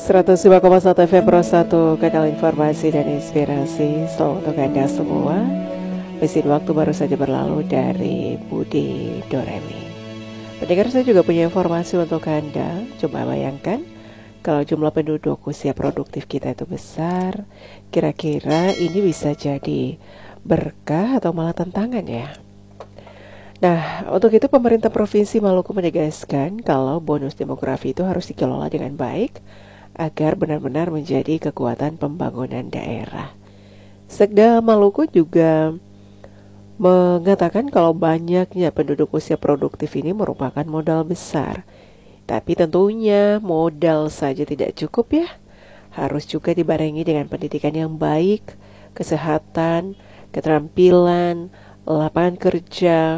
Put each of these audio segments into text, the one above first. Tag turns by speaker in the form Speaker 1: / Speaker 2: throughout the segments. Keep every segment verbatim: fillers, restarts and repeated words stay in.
Speaker 1: seratus lima koma satu F M Pro satu, kanal informasi dan inspirasi selalu untuk Anda semua. Mesin waktu baru saja berlalu dari Budi Doremi. Pendengar, saya juga punya informasi untuk Anda. Coba bayangkan kalau jumlah penduduk usia produktif kita itu besar, kira-kira ini bisa jadi berkah atau malah tantangan ya? Nah, untuk itu pemerintah Provinsi Maluku menegaskan kalau bonus demografi itu harus dikelola dengan baik agar benar-benar menjadi kekuatan pembangunan daerah. Sekda Maluku juga mengatakan kalau banyaknya penduduk usia produktif ini merupakan modal besar. Tapi tentunya modal saja tidak cukup ya. Harus juga dibarengi dengan pendidikan yang baik, kesehatan, keterampilan, lapangan kerja,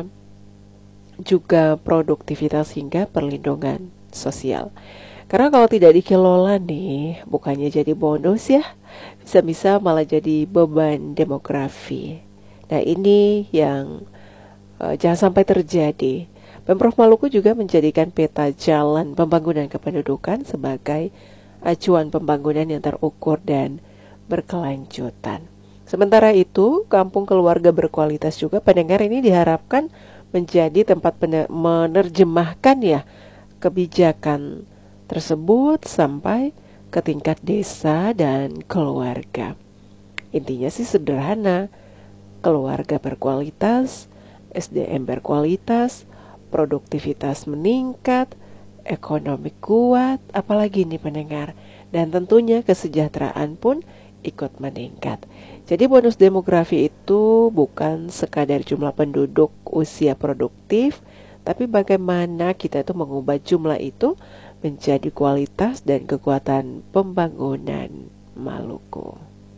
Speaker 1: juga produktivitas hingga perlindungan sosial. Karena kalau tidak dikelola nih, bukannya jadi bonus ya, bisa-bisa malah jadi beban demografi. Nah ini yang uh, jangan sampai terjadi. Pemprov Maluku juga menjadikan peta jalan pembangunan kependudukan sebagai acuan pembangunan yang terukur dan berkelanjutan. Sementara itu, kampung keluarga berkualitas juga pendengar ini diharapkan menjadi tempat menerjemahkan ya kebijakan tersebut sampai ke tingkat desa dan keluarga. Intinya sih sederhana, keluarga berkualitas, S D M berkualitas, produktivitas meningkat, ekonomi kuat, apalagi nih pendengar, dan tentunya kesejahteraan pun ikut meningkat. Jadi bonus demografi itu bukan sekadar jumlah penduduk usia produktif, tapi bagaimana kita itu mengubah jumlah itu menjadi kualitas dan kekuatan pembangunan Maluku.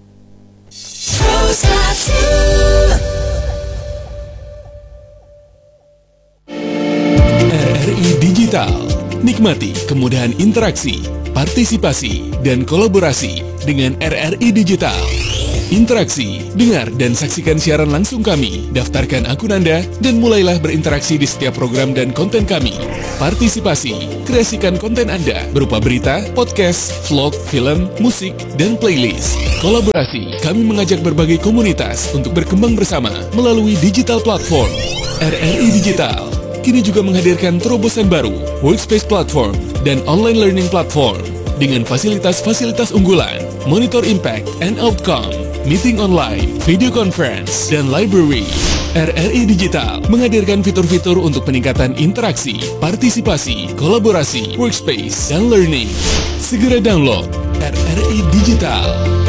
Speaker 2: R R I Digital. Nikmati kemudahan interaksi, partisipasi, dan kolaborasi dengan R R I Digital. Interaksi, dengar dan saksikan siaran langsung kami, daftarkan akun Anda, dan mulailah berinteraksi di setiap program dan konten kami. Partisipasi, kreasikan konten Anda berupa berita, podcast, vlog, film, musik, dan playlist. Kolaborasi, kami mengajak berbagai komunitas untuk berkembang bersama melalui digital platform. R R I Digital kini juga menghadirkan terobosan baru, workspace platform, dan online learning platform dengan fasilitas-fasilitas unggulan, monitor impact and outcome, meeting online, video conference, dan library. R R I Digital menghadirkan fitur-fitur untuk peningkatan interaksi, partisipasi, kolaborasi, workspace, dan learning. Segera download R R I Digital.